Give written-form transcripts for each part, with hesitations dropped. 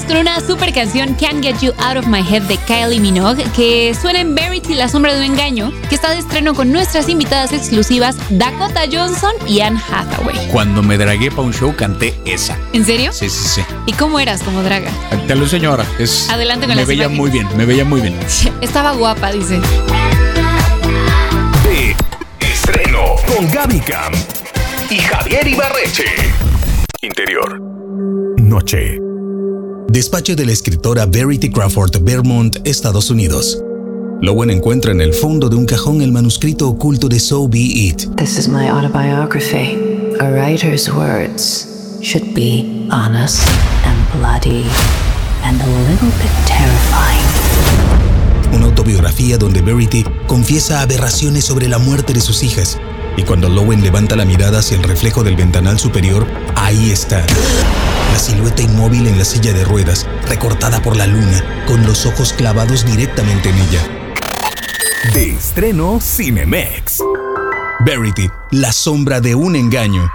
con una super canción Can't Get You Out of My Head de Kylie Minogue, que suena en Verity, La Sombra de un Engaño, que está de estreno con nuestras invitadas exclusivas Dakota Johnson y Anne Hathaway. Cuando me dragué para un show canté esa. ¿En serio? Sí. ¿Y cómo eras como draga? Te lo enseño ahora. Adelante con me las veía imágenes. me veía muy bien. Estaba guapa, dice. De estreno con Gaby Cam y Javier Ibarreche. Interior. Noche. Despacho de la escritora Verity Crawford, Vermont, Estados Unidos. Lowen encuentra en el fondo de un cajón el manuscrito oculto de So Be It. This is my autobiography. A writer's words should be honest and bloody and a little bit terrifying. Una autobiografía donde Verity confiesa aberraciones sobre la muerte de sus hijas. Y cuando Lowen levanta la mirada hacia el reflejo del ventanal superior, ahí está. La silueta inmóvil en la silla de ruedas, recortada por la luna, con los ojos clavados directamente en ella. De estreno Cinemex. Verity, La Sombra de un Engaño.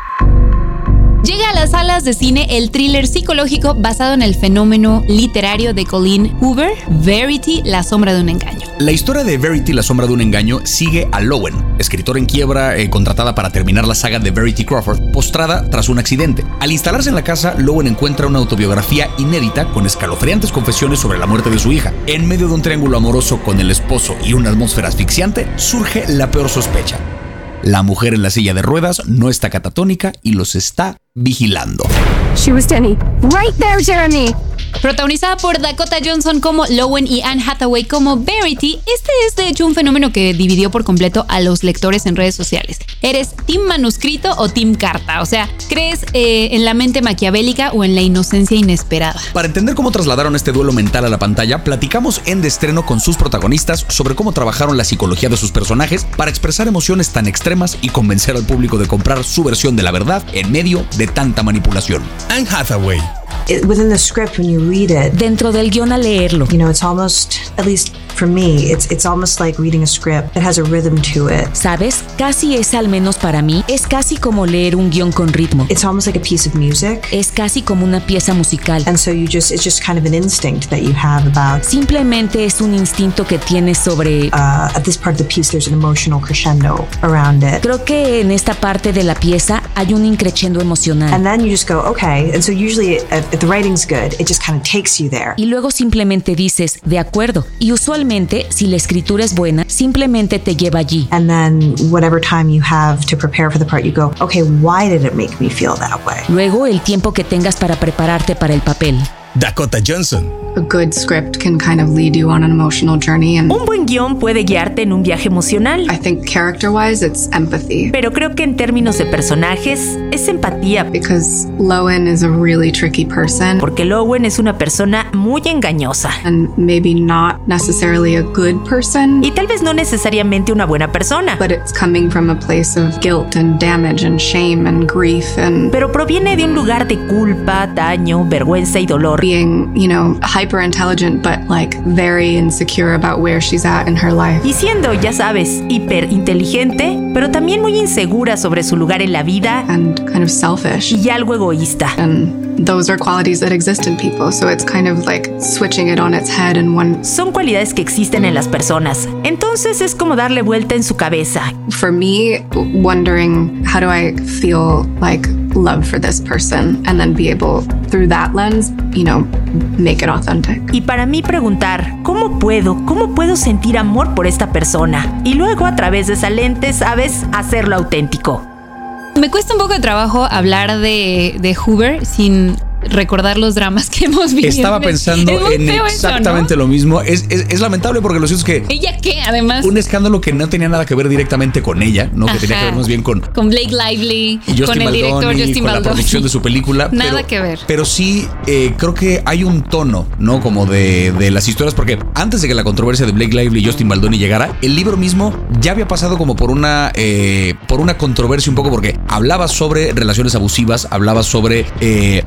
Llega a las salas de cine el thriller psicológico basado en el fenómeno literario de Colleen Hoover, Verity, La Sombra de un Engaño. La historia de Verity, La Sombra de un Engaño, sigue a Lowen, escritora en quiebra contratada para terminar la saga de Verity Crawford, postrada tras un accidente. Al instalarse en la casa, Lowen encuentra una autobiografía inédita con escalofriantes confesiones sobre la muerte de su hija. En medio de un triángulo amoroso con el esposo y una atmósfera asfixiante, surge la peor sospecha. La mujer en la silla de ruedas no está catatónica y los está vigilando. She was Jenny. Right there, Jeremy. Protagonizada por Dakota Johnson como Lowen y Anne Hathaway como Verity, este es de hecho un fenómeno que dividió por completo a los lectores en redes sociales. ¿Eres team manuscrito o team carta? O sea, ¿crees en la mente maquiavélica o en la inocencia inesperada? Para entender cómo trasladaron este duelo mental a la pantalla, platicamos en De Estreno con sus protagonistas sobre cómo trabajaron la psicología de sus personajes para expresar emociones tan extremas y convencer al público de comprar su versión de la verdad en medio de tanta manipulación. Anne Hathaway. Within the script, when you read it, Dentro del guión al leerlo, you know, it's almost, at least for me, it's almost like reading a script that has a rhythm to it. ¿sabes? Casi es, al menos para mí, es casi como leer un guión con ritmo. It's almost like a piece of music. Es casi como una pieza musical. And so it's just kind of an instinct that you have about, Simplemente es un instinto que tienes sobre... at this part of the piece, there's an emotional crescendo around it. Creo que en esta parte de la pieza hay un increchendo emocional. And then you just go, okay. And so usually if the writing's good, it just kind of takes you there. Y luego simplemente dices, de acuerdo. Y usualmente, si la escritura es buena, simplemente te lleva allí. And then whatever time you have to prepare for the part, you go, okay, why did it make me feel that way? Luego, el tiempo que tengas para prepararte para el papel. Dakota Johnson. A good script can kind of lead you on an emotional journey, and Un buen guión puede guiarte en un viaje emocional, I think character-wise, it's empathy. pero creo que en términos de personajes es empatía, Because Lowen is a really tricky person porque Lowen es una persona muy engañosa and maybe not necessarily a good person, y tal vez no necesariamente una buena persona, but it's coming from a place of guilt and damage and shame and grief and pero proviene de un lugar de culpa, daño, vergüenza y dolor. being, you know, hyper intelligent but like very insecure about where she's at in her life. Y siendo, ya sabes, hiper inteligente, pero también muy insegura sobre su lugar en la vida And kind of selfish. y algo egoísta. And those are qualities that exist in people. So it's kind of like switching it on its head in one. Son cualidades que existen en las personas. Entonces es como darle vuelta en su cabeza. For me, wondering how do I feel like love for this person and then be able, through that lens, you know, make it authentic. Y para mí preguntar, ¿cómo puedo sentir amor por esta persona? Y luego a través de esa lente, ¿sabes? Hacerlo auténtico. Me cuesta un poco de trabajo hablar de Hoover sin recordar los dramas que hemos vivido. Estaba pensando en exactamente lo mismo. Es lamentable porque lo cierto es que... ¿Ella qué? Además... Un escándalo que no tenía nada que ver directamente con ella, ¿no? Que tenía que ver más bien con Blake Lively, con el director Justin Baldoni, con la producción de su película. Nada que ver. Pero sí, creo que hay un tono, ¿no? Como de las historias, porque antes de que la controversia de Blake Lively y Justin Baldoni llegara, el libro mismo ya había pasado como por una controversia un poco, porque hablaba sobre relaciones abusivas, hablaba sobre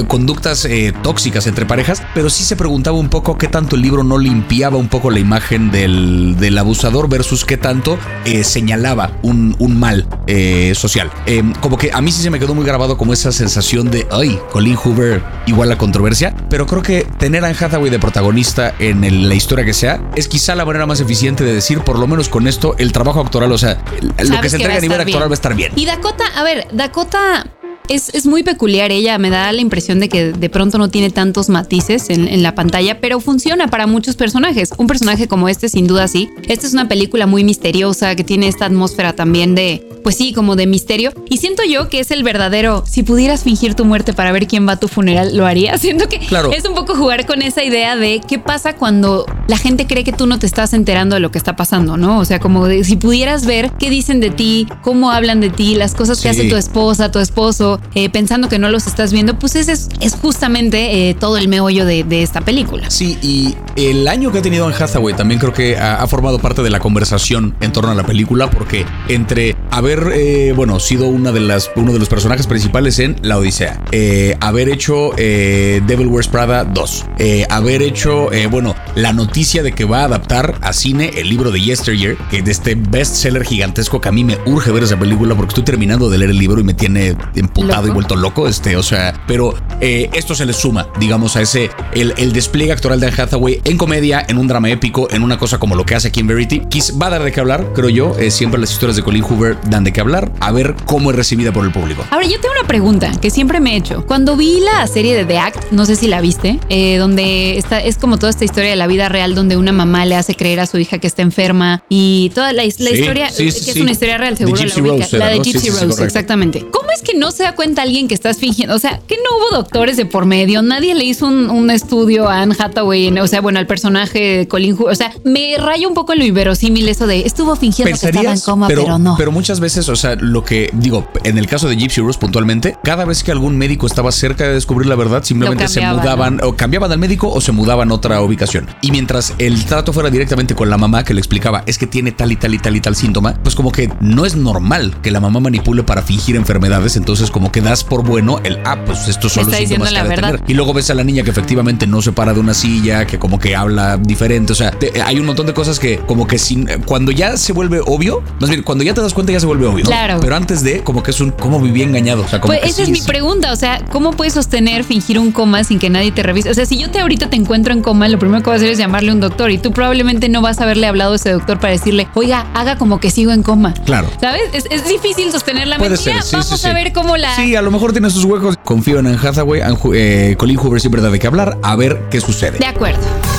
conductas tóxicas entre parejas, pero sí se preguntaba un poco qué tanto el libro no limpiaba un poco la imagen del abusador versus qué tanto señalaba un mal social. Como que a mí sí se me quedó muy grabado como esa sensación de, ay, Colleen Hoover igual la controversia, pero creo que tener a Anne Hathaway de protagonista en la historia que sea es quizá la manera más eficiente de decir, por lo menos con esto, el trabajo actoral, o sea, lo que se entrega a nivel actoral va a estar bien. Y Dakota, a ver, Dakota es muy peculiar. Ella me da la impresión de que de pronto no tiene tantos matices en la pantalla, pero funciona para muchos personajes. Un personaje como este, sin duda sí. Esta es una película muy misteriosa que tiene esta atmósfera también de, pues sí, como de misterio. Y siento yo que es el verdadero, si pudieras fingir tu muerte para ver quién va a tu funeral, ¿lo harías? Siento que es un poco jugar con esa idea de qué pasa cuando la gente cree que tú no te estás enterando de lo que está pasando, ¿no? O sea, como de, si pudieras ver qué dicen de ti, cómo hablan de ti, las cosas que hace tu esposa, tu esposo, pensando que no los estás viendo, pues ese es justamente todo el meollo de esta película. Sí, y el año que ha tenido Anne Hathaway también creo que ha formado parte de la conversación en torno a la película, porque entre haber, sido uno de los personajes principales en La Odisea, haber hecho Devil Wears Prada 2, haber hecho, la noticia de que va a adaptar a cine el libro de Yesteryear, que es de este bestseller gigantesco que a mí me urge ver esa película porque estoy terminando de leer el libro y me tiene emputado y vuelto loco, pero esto se le suma, digamos, a ese, el despliegue actoral de Anne Hathaway en comedia, en un drama épico, en una cosa como lo que hace aquí en Verity. Va a dar de qué hablar, creo yo. Siempre las historias de Colleen Hoover dan de qué hablar, a ver cómo es recibida por el público. Ahora, yo tengo una pregunta que siempre me he hecho. Cuando vi la serie de The Act, no sé si la viste, donde es como toda esta historia de la vida real, donde una mamá le hace creer a su hija que está enferma y toda la historia, que es una historia real, seguro la de Gypsy Rose, exactamente. ¿Cómo es que no se da cuenta alguien que estás fingiendo? O sea, que no hubo doctores de por medio, nadie le hizo un estudio a Anne Hathaway, al personaje de Colleen Hoover. O sea, me raya un poco en lo inverosímil eso de estuvo fingiendo que estaba en coma, pero no. Pero muchas veces, o sea, lo que digo, en el caso de Gypsy Rose puntualmente, cada vez que algún médico estaba cerca de descubrir la verdad, simplemente se mudaban, ¿no? O cambiaban al médico o se mudaban a otra ubicación. Y mientras el trato fuera directamente con la mamá que le explicaba, es que tiene tal y tal y tal y tal síntoma, pues como que no es normal que la mamá manipule para fingir enfermedades, entonces como que das por bueno pues estos son los síntomas que ha de tener. Y luego ves a la niña que efectivamente no se para de una silla, que como que habla diferente, o sea, hay un montón de cosas que como que cuando ya se vuelve obvio, más bien cuando ya te das cuenta ya se vuelve obvio, ¿no? Claro. Pero antes de, como que es cómo viví engañado, o sea, como pues esa es mi pregunta, o sea, ¿cómo puedes sostener fingir un coma sin que nadie te revise? O sea, si yo ahorita te encuentro en coma, lo primero que voy a hacer es llamarle a un doctor y tú probablemente no vas a haberle hablado a ese doctor para decirle, oiga, haga como que sigo en coma. Claro. ¿Sabes? Es difícil sostener la mentira. Vamos a ver cómo la... Sí, a lo mejor tiene sus huecos. Confío en Anne Hathaway, Colleen Hoover siempre da de qué hablar, a ver qué sucede. De acuerdo.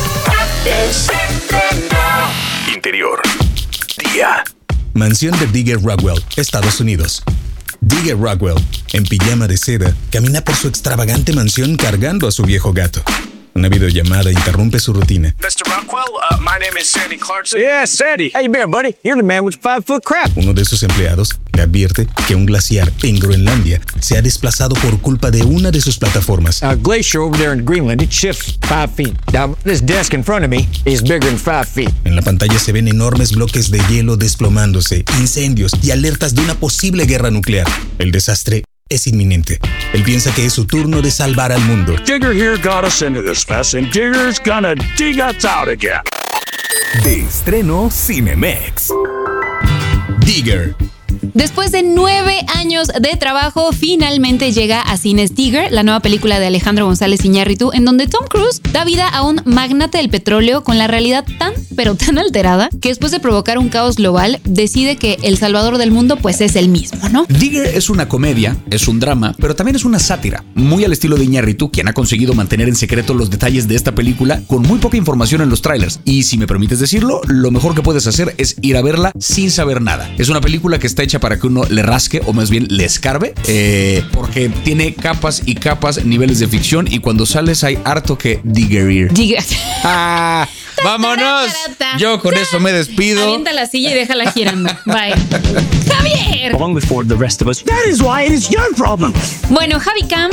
Interior. Día. Mansión de Digger Rockwell, Estados Unidos. Digger Rockwell, en pijama de seda, camina por su extravagante mansión cargando a su viejo gato. Una videollamada interrumpe su rutina. Mr. Rockwell, my name is Sandy Clarkson. Yeah, Sandy. How you been, buddy? You're the man with 5-foot crab. Uno de sus empleados le advierte que un glaciar en Groenlandia se ha desplazado por culpa de una de sus plataformas. A glacier over there in Greenland, it shifts 5 feet. Now, this desk in front of me is bigger than 5 feet. En la pantalla se ven enormes bloques de hielo desplomándose, incendios y alertas de una posible guerra nuclear. El desastre es inminente. Él piensa que es su turno de salvar al mundo. Digger here got us into this mess and Digger's gonna dig us out again. De estreno Cinemex. Digger. Después de 9 años de trabajo, finalmente llega a cines Digger, la nueva película de Alejandro González Iñárritu, en donde Tom Cruise da vida a un magnate del petróleo con la realidad pero tan alterada, que después de provocar un caos global, decide que el salvador del mundo pues es el mismo, ¿no? Digger es una comedia, es un drama, pero también es una sátira, muy al estilo de Iñárritu, quien ha conseguido mantener en secreto los detalles de esta película con muy poca información en los trailers. Y si me permites decirlo, lo mejor que puedes hacer es ir a verla sin saber nada. Es una película que está hecha para que uno le rasque o más bien le escarbe, porque tiene capas y capas, niveles de ficción, y cuando sales hay harto que digerir. Está ¡Vámonos! Yo con eso me despido. Avienta la silla y déjala girando. Bye. ¡Javier! Long before the rest of us. That is why it is your problem. Bueno, Javi Cam,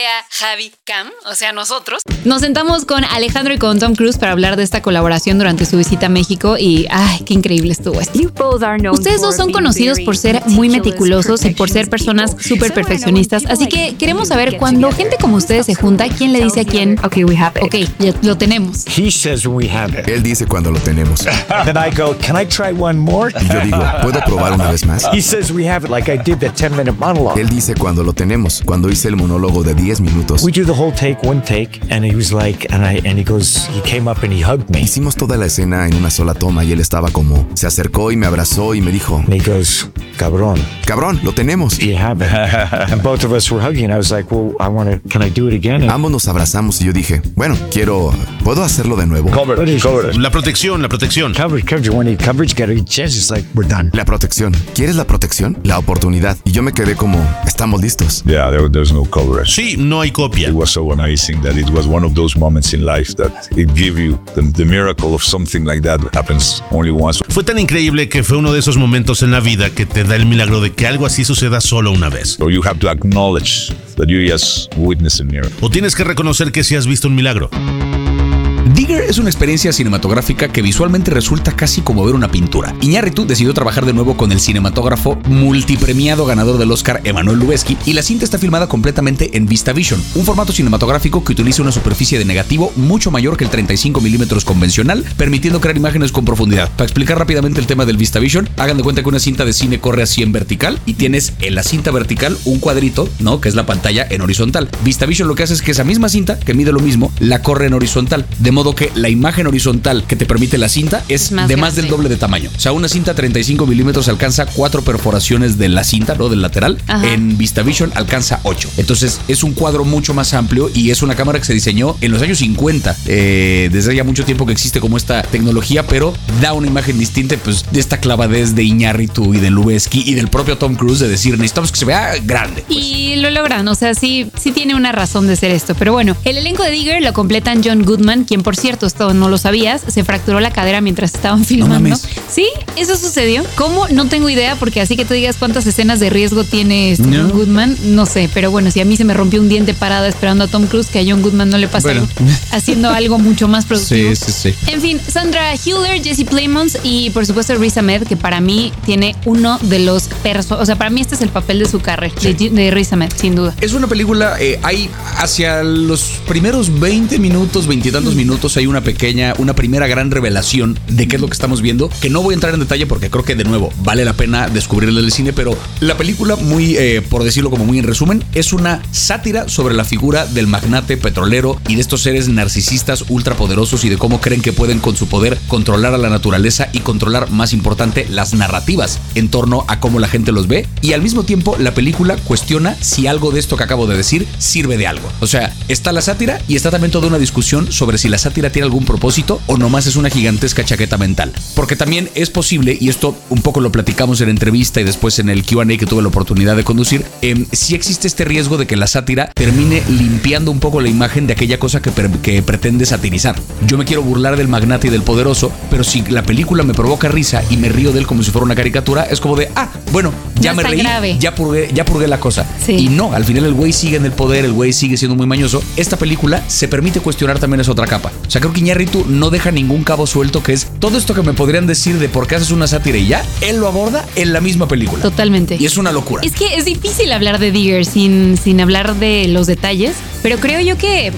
o sea, nosotros, nos sentamos con Alejandro y con Tom Cruise para hablar de esta colaboración durante su visita a México y ¡ay, qué increíble estuvo esto! Ustedes dos son conocidos por ser muy meticulosos y por ser personas súper perfeccionistas, así que queremos saber cuando gente como ustedes se junta, ¿quién le dice a quién? Okay, we have it. Ok, ya lo tenemos. He says we have it. Él dice cuando lo tenemos. Then I go, can I try one more? Y yo digo, ¿puedo probar una vez más? He says we have it like I did the 10-minute monologue. Él dice cuando lo tenemos, cuando hice el monólogo de 10 minutos. We do the whole take, one take, and he was like, and he goes, he came up and he hugged me. Hicimos toda la escena en una sola toma y él estaba como, se acercó y me abrazó y me dijo, And he goes, cabrón, lo tenemos. You have it. And both of us were hugging. I was like, well, can I do it again? And ambos nos abrazamos y yo dije, bueno, ¿puedo hacerlo de nuevo? cover. La protección. Coverage. You want to need coverage, get a chance. It's like, we're done. La protección. ¿Quieres la protección? La oportunidad. Y yo me quedé como, estamos listos. Yeah, there's no coverage. Sí, no hay copia. It was so amazing that it was one of those moments in life that it gave you the miracle of something like that happens only once. Fue tan increíble que fue uno de esos momentos en la vida que te da el milagro de que algo así suceda solo una vez. So you have to acknowledge that you just witnessed a miracle. O tienes que reconocer que sí has visto un milagro. Digger es una experiencia cinematográfica que visualmente resulta casi como ver una pintura. Iñárritu decidió trabajar de nuevo con el cinematógrafo multipremiado ganador del Oscar Emmanuel Lubezki y la cinta está filmada completamente en VistaVision, un formato cinematográfico que utiliza una superficie de negativo mucho mayor que el 35 milímetros convencional, permitiendo crear imágenes con profundidad. Para explicar rápidamente el tema del VistaVision, hagan de cuenta que una cinta de cine corre así en vertical y tienes en la cinta vertical un cuadrito, ¿no? Que es la pantalla en horizontal. VistaVision lo que hace es que esa misma cinta, que mide lo mismo, la corre en horizontal, de modo que la imagen horizontal que te permite la cinta es de más del doble de tamaño. O sea, una cinta 35 milímetros alcanza 4 perforaciones de la cinta, ¿no? Del lateral. Ajá. En VistaVision alcanza 8. Entonces es un cuadro mucho más amplio y es una cámara que se diseñó en los años 50. Desde ya mucho tiempo que existe como esta tecnología, pero da una imagen distinta, pues, de esta clavadez de Iñárritu y de Lubezki y del propio Tom Cruise de decir, necesitamos que se vea grande. Pues. Y lo logran, o sea, sí tiene una razón de ser esto. Pero bueno, el elenco de Digger lo completan John Goodman, quien por cierto, esto no lo sabías, se fracturó la cadera mientras estaban filmando. No mames. Sí, eso sucedió. ¿Cómo? No tengo idea, porque así que tú digas cuántas escenas de riesgo tiene John Goodman, no sé, pero bueno, si a mí se me rompió un diente parada esperando a Tom Cruise, que a John Goodman no le pasa algo, haciendo algo mucho más productivo. Sí. En fin, Sandra Hüller, Jesse Plemons y por supuesto Riz Ahmed, que para mí tiene uno de los o sea, para mí este es el papel de su carrera, de Riz Ahmed, sin duda. Es una película, hay hacia los primeros 20 minutos, 20 y tantos minutos, hay una primera gran revelación de qué es lo que estamos viendo, que no voy a entrar en detalle porque creo que de nuevo vale la pena descubrirla del cine, pero la película, muy por decirlo como muy en resumen, es una sátira sobre la figura del magnate petrolero y de estos seres narcisistas ultrapoderosos y de cómo creen que pueden con su poder controlar a la naturaleza y controlar, más importante, las narrativas en torno a cómo la gente los ve, y al mismo tiempo la película cuestiona si algo de esto que acabo de decir sirve de algo. O sea, está la sátira y está también toda una discusión sobre si la sátira tiene algún propósito o nomás es una gigantesca chaqueta mental. Porque también es posible, y esto un poco lo platicamos en la entrevista y después en el Q&A que tuve la oportunidad de conducir, sí existe este riesgo de que la sátira termine limpiando un poco la imagen de aquella cosa que pretende satirizar. Yo me quiero burlar del magnate y del poderoso, pero si la película me provoca risa y me río de él como si fuera una caricatura, es como de, bueno, ya me reí, ya purgué la cosa. Sí. Y no, al final el güey sigue en el poder, el güey sigue siendo muy mañoso. Esta película se permite cuestionar también esa otra capa. O sea, creo que Iñárritu no deja ningún cabo suelto, que es todo esto que me podrían decir de por qué haces una sátira y ya, él lo aborda en la misma película. Totalmente. Y es una locura. Es que es difícil hablar de Digger sin hablar de los detalles, pero creo yo que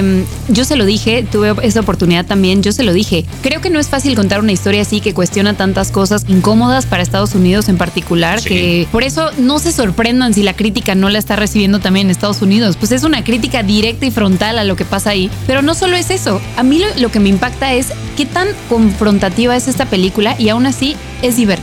yo se lo dije, tuve esa oportunidad también, yo se lo dije. Creo que no es fácil contar una historia así que cuestiona tantas cosas incómodas para Estados Unidos en particular, que por eso no se sorprendan si la crítica no la está recibiendo también en Estados Unidos. Pues es una crítica directa y frontal a lo que pasa ahí. Pero no solo es eso. A mí lo que me impacta es qué tan confrontativa es esta película y aún así es divertido.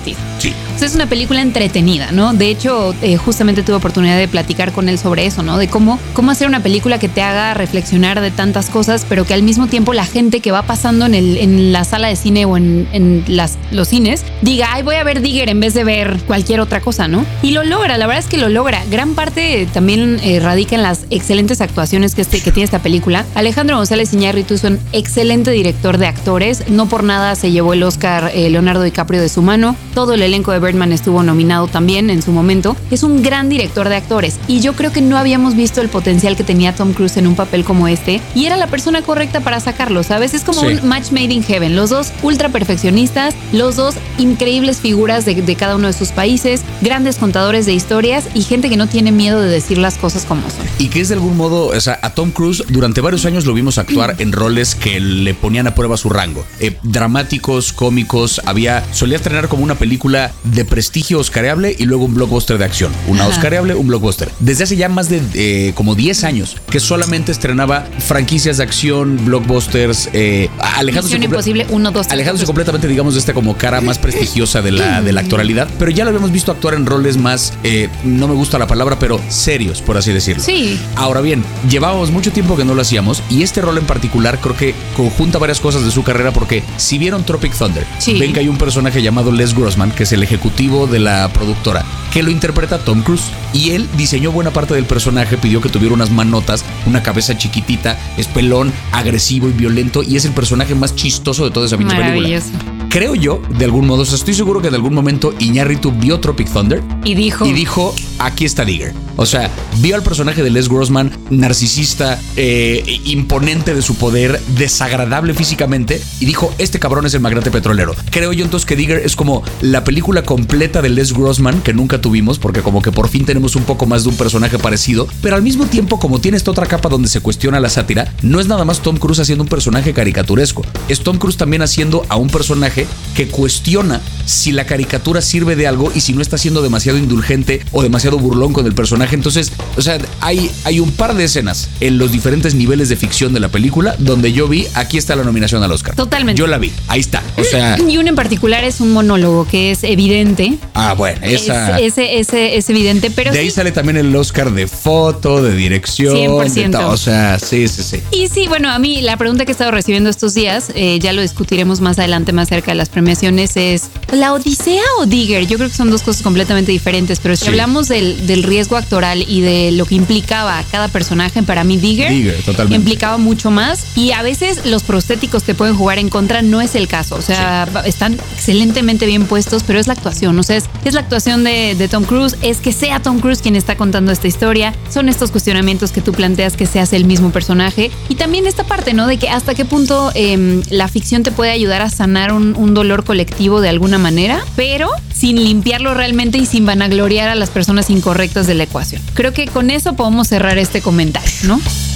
Sí. O sea, es una película entretenida, ¿no? De hecho, justamente tuve oportunidad de platicar con él sobre eso, ¿no? De cómo hacer una película que te haga reflexionar de tantas cosas, pero que al mismo tiempo la gente que va pasando en la sala de cine o en los cines diga, ay, voy a ver Digger en vez de ver cualquier otra cosa, ¿no? Y lo logra, la verdad es que lo logra. Gran parte también radica en las excelentes actuaciones que tiene esta película. Alejandro González Iñárritu es un excelente director de actores. No por nada se llevó el Oscar Leonardo DiCaprio de su mano. Todo el elenco de Birdman estuvo nominado también en su momento. Es un gran director de actores y yo creo que no habíamos visto el potencial que tenía Tom Cruise en un papel como este y era la persona correcta para sacarlo, ¿sabes? Es como un match made in heaven. Los dos ultra perfeccionistas, los dos increíbles figuras de cada uno de sus países, grandes contadores de historias y gente que no tiene miedo de decir las cosas como son. Y que es de algún modo, o sea, a Tom Cruise durante varios años lo vimos actuar en roles que le ponían a prueba su rango. Dramáticos, cómicos, solía estrenar como una película de prestigio oscareable y luego un blockbuster de acción. Una oscareable, un blockbuster. Desde hace ya más de como 10 años que solamente estrenaba franquicias de acción, blockbusters, Misión Imposible 1, 2, 3. Alejándose completamente, digamos, de esta como cara más prestigiosa de la actualidad, pero ya lo habíamos visto actuar en roles más, no me gusta la palabra, pero serios, por así decirlo. Sí. Ahora bien, llevábamos mucho tiempo que no lo hacíamos y este rol en particular creo que conjunta varias cosas de su carrera porque si vieron Tropic Thunder, ven que hay un personaje llamado Les Grossman, que es el ejecutivo de la productora, que lo interpreta Tom Cruise y él diseñó buena parte del personaje, pidió que tuviera unas manotas, una cabeza chiquitita, es pelón, agresivo y violento y es el personaje más chistoso de toda esa pinche película. Creo yo, de algún modo, o sea, estoy seguro que de algún momento Iñárritu vio Tropic Thunder y dijo, aquí está Digger. O sea, vio al personaje de Les Grossman, narcisista, imponente de su poder, desagradable físicamente, y dijo, este cabrón es el magnate petrolero. Creo yo entonces que Digger es como la película completa de Les Grossman que nunca tuvimos, porque como que por fin tenemos un poco más de un personaje parecido, pero al mismo tiempo, como tiene esta otra capa donde se cuestiona la sátira, no es nada más Tom Cruise haciendo un personaje caricaturesco, es Tom Cruise también haciendo a un personaje que cuestiona si la caricatura sirve de algo y si no está siendo demasiado indulgente o demasiado burlón con el personaje. Entonces, o sea, hay un par de escenas en los diferentes niveles de ficción de la película donde yo vi, aquí está la nominación al Oscar. Totalmente. Yo la vi, ahí está. O sea, y uno en particular es un monólogo que es evidente. Ah, bueno, esa es evidente, pero de ahí sale también el Oscar de foto, de dirección, 100%. O sea, sí. Y sí, bueno, a mí la pregunta que he estado recibiendo estos días, ya lo discutiremos más adelante, más cerca de las premiaciones, es ¿La Odisea o Digger? Yo creo que son dos cosas completamente diferentes, pero si hablamos del riesgo actoral y de lo que implicaba cada personaje, para mí Digger totalmente implicaba mucho más y a veces los prostéticos te pueden jugar en contra, no es el caso, o sea, están excelentemente bien puestos, pero es la actuación, o sea, es la actuación de Tom Cruise, es que sea Tom Cruise quien está contando esta historia, son estos cuestionamientos que tú planteas que seas el mismo personaje y también esta parte, ¿no? De que hasta qué punto la ficción te puede ayudar a sanar un dolor colectivo de alguna manera, pero sin limpiarlo realmente y sin vanagloriar a las personas incorrectas de la ecuación. Creo que con eso podemos cerrar este comentario, ¿no?